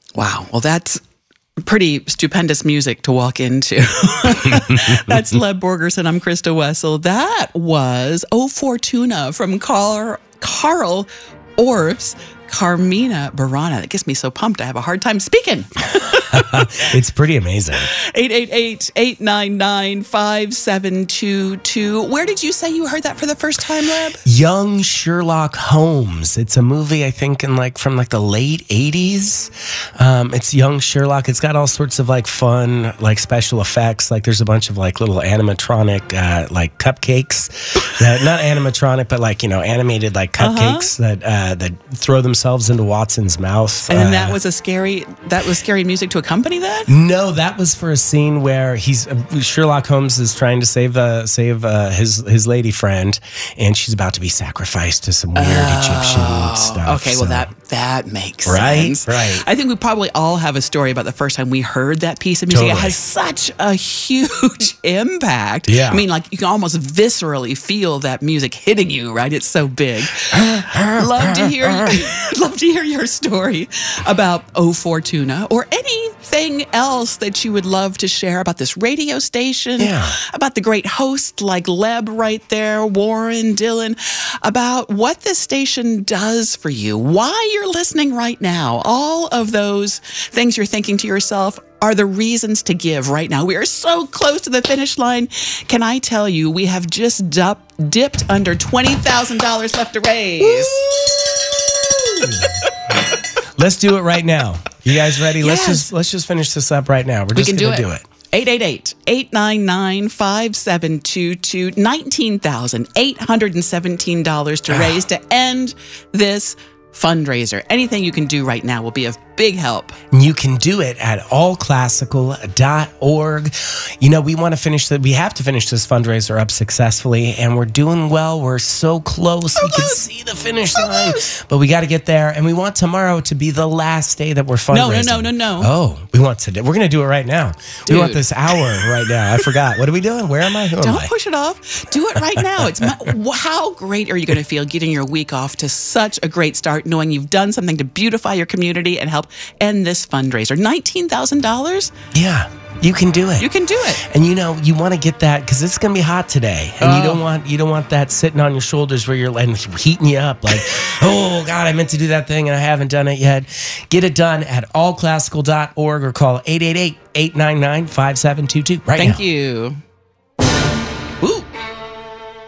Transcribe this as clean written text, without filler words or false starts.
Wow. Well, that's pretty stupendous music to walk into. That's Leb Borgerson. I'm Krista Wessel. That was O Fortuna from Carl Orff's Carmina Burana. That gets me so pumped I have a hard time speaking. It's pretty amazing. 888-899-5722. Where did you say you heard that for the first time, Leb? Young Sherlock Holmes. It's a movie, I think, from the late 80s. It's Young Sherlock. It's got all sorts of fun, special effects. There's a bunch of little animatronic, cupcakes. Not animatronic, but animated cupcakes that throw themselves into Watson's mouth. And that was scary music to accompany that? No, that was for a scene where Sherlock Holmes is trying to save his lady friend, and she's about to be sacrificed to some weird Egyptian stuff. Okay, well that makes sense. Right. I think we probably all have a story about the first time we heard that piece of music. Totally. It has such a huge impact. Yeah. I mean, you can almost viscerally feel that music hitting you, right? It's so big. Love to hear your story about O Fortuna or anything else that you would love to share about this radio station, about the great host like Leb right there, Warren, Dylan, about what this station does for you, why you're listening right now. All of those things you're thinking to yourself are the reasons to give right now. We are so close to the finish line. Can I tell you, we have just dipped under $20,000 left to raise. Let's do it right now. You guys ready? Yes. Let's just finish this up right now. We're just going to do it. 888-899-5722. $19,817 to raise to end this fundraiser. Anything you can do right now will be of big help. You can do it at allclassical.org. We want to we have to finish this fundraiser up successfully, and we're doing well. We're so close. We can see the finish line, but we got to get there, and we want tomorrow to be the last day that we're fundraising. No. Oh, we're going to do it right now. Dude. We want this hour right now. I forgot. What are we doing? Where am I? Don't push it off. Do it right now. How great are you going to feel getting your week off to such a great start, knowing you've done something to beautify your community and help end this fundraiser? $19,000? Yeah, you can do it. You can do it. And you want to get that because it's going to be hot today, and you don't want that sitting on your shoulders where you're heating you up oh God, I meant to do that thing and I haven't done it yet. Get it done at allclassical.org or call 888-899-5722 right now. Thank you.